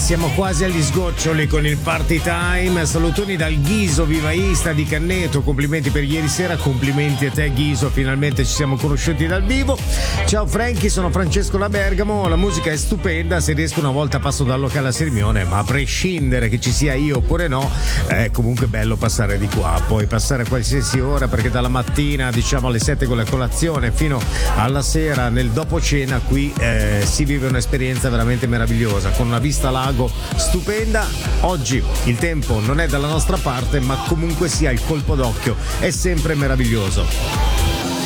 siamo quasi agli sgoccioli con il party time. Salutoni dal Ghiso vivaista di Canneto, complimenti per ieri sera, complimenti a te Ghiso, finalmente ci siamo conosciuti dal vivo. Ciao Franchi, sono Francesco da Bergamo, la musica è stupenda, se riesco una volta passo dal locale a Sirmione, ma a prescindere che ci sia io oppure no, è comunque bello passare di qua, puoi passare a qualsiasi ora perché dalla mattina diciamo alle 7 con la colazione fino alla sera nel dopo cena qui si vive un'esperienza veramente meravigliosa con una vista lago stupenda. Oggi il tempo non è dalla nostra parte, ma comunque sia il colpo d'occhio è sempre meraviglioso.